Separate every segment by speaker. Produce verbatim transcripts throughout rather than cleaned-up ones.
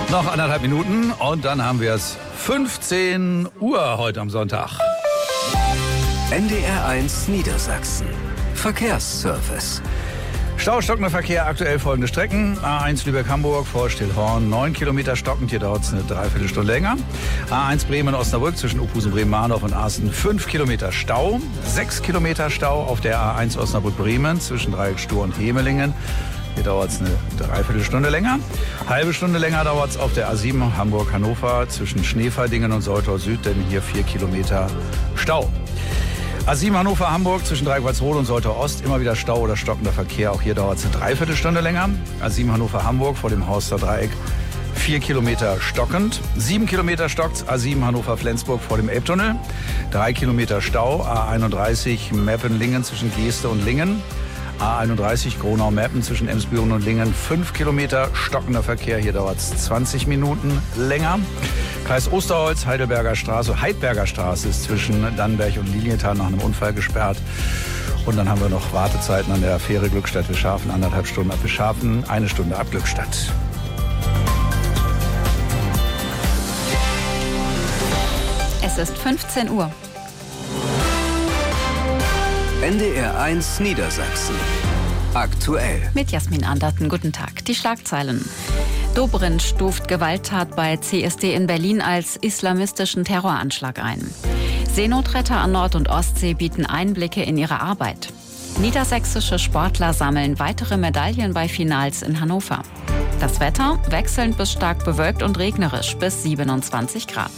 Speaker 1: Noch anderthalb Minuten und dann haben wir es fünfzehn Uhr heute am Sonntag.
Speaker 2: N D R eins Niedersachsen. Verkehrsservice.
Speaker 1: Staustockender Verkehr, aktuell folgende Strecken. A eins Lübeck-Hamburg vor Stillhorn, neun Kilometer stockend, hier dauert es eine Dreiviertelstunde länger. A eins Bremen-Osnabrück zwischen Opusen-Bremen-Mahndorf und Asten, fünf Kilometer Stau. sechs Kilometer Stau auf der A eins Osnabrück-Bremen zwischen Dreieckstuhr und Hemelingen. Hier dauert es eine Dreiviertelstunde länger. Halbe Stunde länger dauert es auf der A sieben Hamburg-Hannover zwischen Schneeferdingen und Soltau Süd, denn hier vier Kilometer Stau. A sieben Hannover-Hamburg zwischen Dreiquartsrode und Soltau Ost, immer wieder Stau oder stockender Verkehr. Auch hier dauert es eine Dreiviertelstunde länger. A sieben Hannover-Hamburg vor dem Horster Dreieck, vier Kilometer stockend. sieben Kilometer stockt A sieben Hannover-Flensburg vor dem Elbtunnel. drei Kilometer Stau. A einunddreißig Meppen-Lingen zwischen Geeste und Lingen. A einunddreißig Gronau-Meppen zwischen Emsbüren und Lingen, fünf Kilometer stockender Verkehr. Hier dauert es zwanzig Minuten länger. Kreis Osterholz, Heidelberger Straße, Heidberger Straße ist zwischen Dannenberg und Lilienthal nach einem Unfall gesperrt. Und dann haben wir noch Wartezeiten an der Fähre Glückstadt-Wischhafen, anderthalb Stunden ab Wischhafen, eine Stunde ab Glückstadt.
Speaker 3: Es ist fünfzehn Uhr.
Speaker 2: N D R eins Niedersachsen. Aktuell.
Speaker 3: Mit Jasmin Anderten, guten Tag. Die Schlagzeilen. Dobrindt stuft Gewalttat bei C S D in Berlin als islamistischen Terroranschlag ein. Seenotretter an Nord- und Ostsee bieten Einblicke in ihre Arbeit. Niedersächsische Sportler sammeln weitere Medaillen bei Finals in Hannover. Das Wetter wechselnd bis stark bewölkt und regnerisch bis siebenundzwanzig Grad.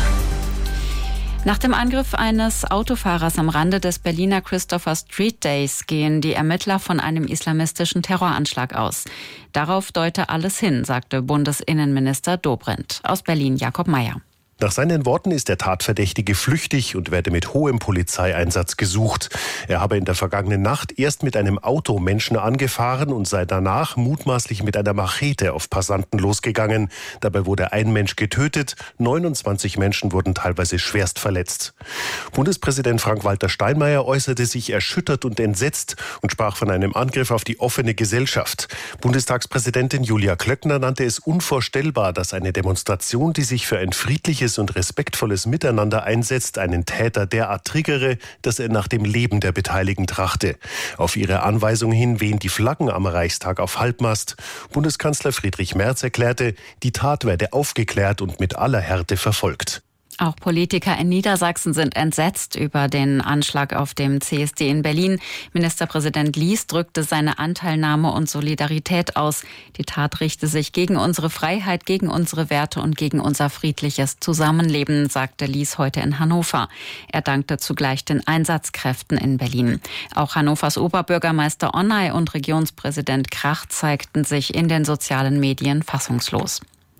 Speaker 3: Nach dem Angriff eines Autofahrers am Rande des Berliner Christopher Street Days gehen die Ermittler von einem islamistischen Terroranschlag aus. Darauf deute alles hin, sagte Bundesinnenminister Dobrindt. Aus Berlin Jakob Mayer.
Speaker 4: Nach seinen Worten ist der Tatverdächtige flüchtig und werde mit hohem Polizeieinsatz gesucht. Er habe in der vergangenen Nacht erst mit einem Auto Menschen angefahren und sei danach mutmaßlich mit einer Machete auf Passanten losgegangen. Dabei wurde ein Mensch getötet, neunundzwanzig Menschen wurden teilweise schwerst verletzt. Bundespräsident Frank-Walter Steinmeier äußerte sich erschüttert und entsetzt und sprach von einem Angriff auf die offene Gesellschaft. Bundestagspräsidentin Julia Klöckner nannte es unvorstellbar, dass eine Demonstration, die sich für ein friedliches und respektvolles Miteinander einsetzt, einen Täter derart triggere, dass er nach dem Leben der Beteiligten trachte. Auf ihre Anweisung hin wehen die Flaggen am Reichstag auf Halbmast. Bundeskanzler Friedrich Merz erklärte, die Tat werde aufgeklärt und mit aller Härte verfolgt.
Speaker 3: Auch Politiker in Niedersachsen sind entsetzt über den Anschlag auf dem C S D in Berlin. Ministerpräsident Lies drückte seine Anteilnahme und Solidarität aus. Die Tat richte sich gegen unsere Freiheit, gegen unsere Werte und gegen unser friedliches Zusammenleben, sagte Lies heute in Hannover. Er dankte zugleich den Einsatzkräften in Berlin. Auch Hannovers Oberbürgermeister Onay und Regionspräsident Krach zeigten sich in den sozialen Medien fassungslos.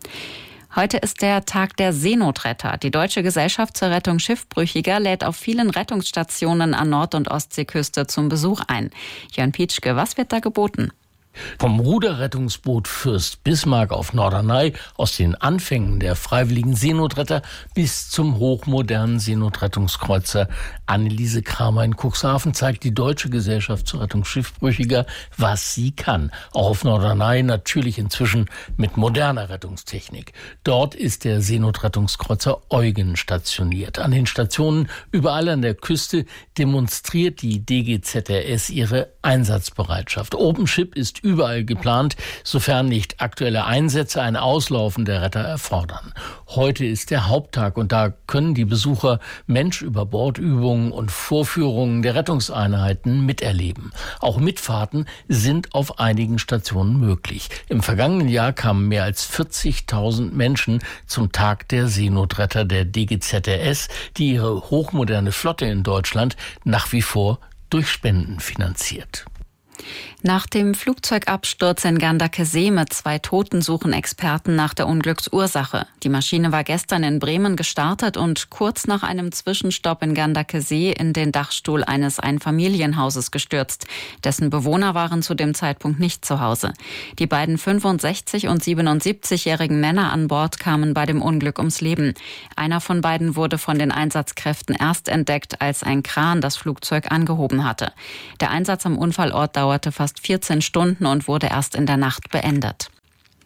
Speaker 3: Heute ist der Tag der Seenotretter. Die Deutsche Gesellschaft zur Rettung Schiffbrüchiger lädt auf vielen Rettungsstationen an Nord- und Ostseeküste zum Besuch ein. Jörn Pietschke, was wird da geboten?
Speaker 5: Vom Ruderrettungsboot Fürst Bismarck auf Norderney, aus den Anfängen der freiwilligen Seenotretter bis zum hochmodernen Seenotrettungskreuzer Anneliese Kramer in Cuxhaven zeigt die Deutsche Gesellschaft zur Rettung Schiffbrüchiger, was sie kann. Auch auf Norderney natürlich inzwischen mit moderner Rettungstechnik. Dort ist der Seenotrettungskreuzer Eugen stationiert. An den Stationen überall an der Küste demonstriert die D G Z R S ihre Einsatzbereitschaft. OpenShip ist überall geplant, sofern nicht aktuelle Einsätze ein Auslaufen der Retter erfordern. Heute ist der Haupttag und da können die Besucher Mensch-über-Bord-Übungen und Vorführungen der Rettungseinheiten miterleben. Auch Mitfahrten sind auf einigen Stationen möglich. Im vergangenen Jahr kamen mehr als vierzigtausend Menschen zum Tag der Seenotretter der D G Z R S, die ihre hochmoderne Flotte in Deutschland nach wie vor durch Spenden finanziert.
Speaker 3: Nach dem Flugzeugabsturz in Gandakesee mit zwei Toten suchen Experten nach der Unglücksursache. Die Maschine war gestern in Bremen gestartet und kurz nach einem Zwischenstopp in Gandakesee in den Dachstuhl eines Einfamilienhauses gestürzt. Dessen Bewohner waren zu dem Zeitpunkt nicht zu Hause. Die beiden fünfundsechzig- und siebenundsiebzigjährigen Männer an Bord kamen bei dem Unglück ums Leben. Einer von beiden wurde von den Einsatzkräften erst entdeckt, als ein Kran das Flugzeug angehoben hatte. Der Einsatz am Unfallort dauerte fast vierzehn Stunden und wurde erst in der Nacht beendet.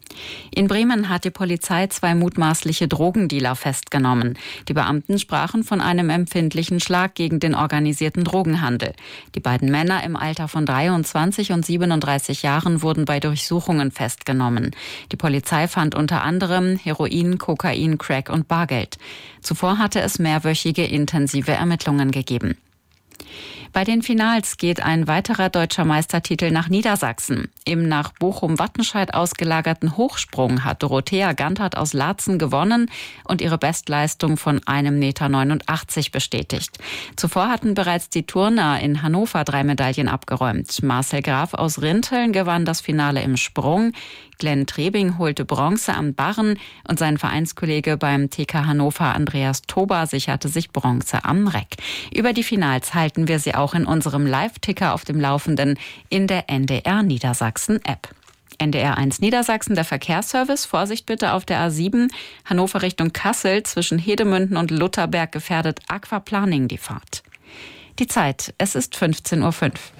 Speaker 3: In Bremen hat die Polizei zwei mutmaßliche Drogendealer festgenommen. Die Beamten sprachen von einem empfindlichen Schlag gegen den organisierten Drogenhandel. Die beiden Männer im Alter von dreiundzwanzig und siebenunddreißig Jahren wurden bei Durchsuchungen festgenommen. Die Polizei fand unter anderem Heroin, Kokain, Crack und Bargeld. Zuvor hatte es mehrwöchige intensive Ermittlungen gegeben. Bei den Finals geht ein weiterer deutscher Meistertitel nach Niedersachsen. Im nach Bochum-Wattenscheid ausgelagerten Hochsprung hat Dorothea Gantert aus Laatzen gewonnen und ihre Bestleistung von einem Meter neunundachtzig bestätigt. Zuvor hatten bereits die Turner in Hannover drei Medaillen abgeräumt. Marcel Graf aus Rinteln gewann das Finale im Sprung. Glenn Trebing holte Bronze am Barren und sein Vereinskollege beim T K Hannover Andreas Tober sicherte sich Bronze am Reck. Über die Finals halten wir Sie auch in unserem Live-Ticker auf dem Laufenden in der N D R Niedersachsen-App. N D R eins Niedersachsen, der Verkehrsservice. Vorsicht bitte auf der A sieben, Hannover Richtung Kassel. Zwischen Hedemünden und Lutherberg gefährdet Aquaplaning die Fahrt. Die Zeit, es ist fünfzehn Uhr fünf.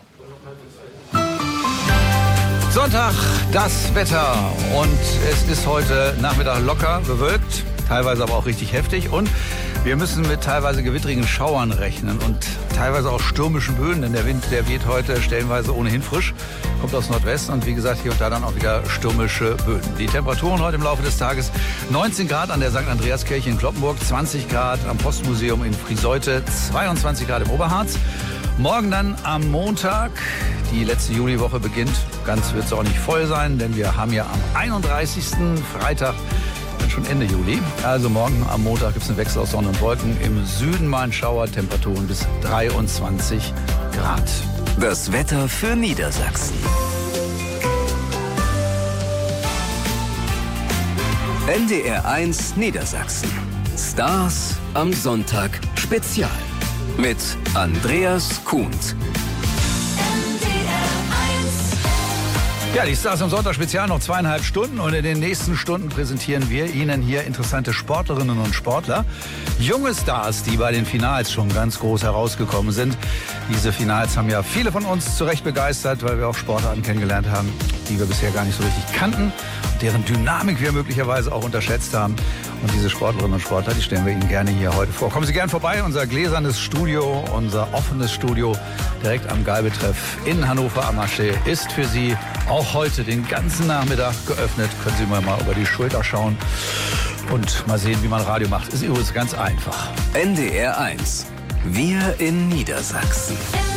Speaker 1: Sonntag, das Wetter. Und es ist heute Nachmittag locker bewölkt, teilweise aber auch richtig heftig. Und wir müssen mit teilweise gewittrigen Schauern rechnen und teilweise auch stürmischen Böen, denn der Wind, der weht heute stellenweise ohnehin frisch, kommt aus Nordwesten und wie gesagt hier und da dann auch wieder stürmische Böen. Die Temperaturen heute im Laufe des Tages: neunzehn Grad an der Sankt Andreaskirche in Cloppenburg, zwanzig Grad am Postmuseum in Frieseute, zweiundzwanzig Grad im Oberharz. Morgen dann am Montag, die letzte Juliwoche beginnt. Ganz wird es auch nicht voll sein, denn wir haben ja am einunddreißigsten Freitag dann schon Ende Juli. Also morgen am Montag gibt es einen Wechsel aus Sonne und Wolken. Im Süden mal ein Schauer, Temperaturen bis dreiundzwanzig Grad.
Speaker 2: Das Wetter für Niedersachsen. N D R eins Niedersachsen. Stars am Sonntag Spezial. Mit Andreas Kuhnt.
Speaker 1: Ja, die Stars am Sonntag Spezial noch zweieinhalb Stunden und in den nächsten Stunden präsentieren wir Ihnen hier interessante Sportlerinnen und Sportler. Junge Stars, die bei den Finals schon ganz groß herausgekommen sind. Diese Finals haben ja viele von uns zu Recht begeistert, weil wir auch Sportarten kennengelernt haben, die wir bisher gar nicht so richtig kannten, deren Dynamik wir möglicherweise auch unterschätzt haben. Und diese Sportlerinnen und Sportler, die stellen wir Ihnen gerne hier heute vor. Kommen Sie gern vorbei, unser gläsernes Studio, unser offenes Studio direkt am Geibetreff in Hannover am Marché ist für Sie auch heute den ganzen Nachmittag geöffnet. Können Sie mal, mal über die Schulter schauen und mal sehen, wie man Radio macht. Ist übrigens ganz einfach.
Speaker 2: N D R eins. Wir in Niedersachsen.